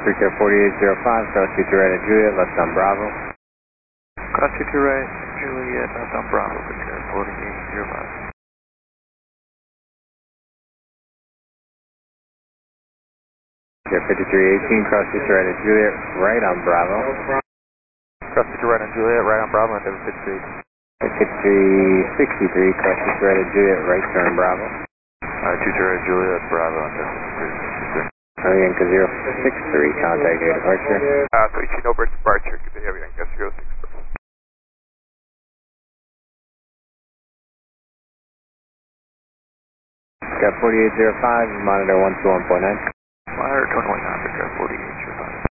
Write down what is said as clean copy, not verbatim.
Victor 4805, cross 22 right at Juliet, left on Bravo. Cross 22 right, Juliet, left on Bravo, Victor 4805. Victor 5318, cross 22 right at Juliet, right on Bravo. Cross 22 right on Juliet, right on Bravo, Endeavor 53. 5363, cross 22 right at Juliet, right turn Bravo. 22 right Juliet, Bravo, Endeavor 53. Yankee 063, contact your departure. So you know bridge departure, give the heavy Yankee 063. Got 4805, monitor 121.9. Monitor 21.9.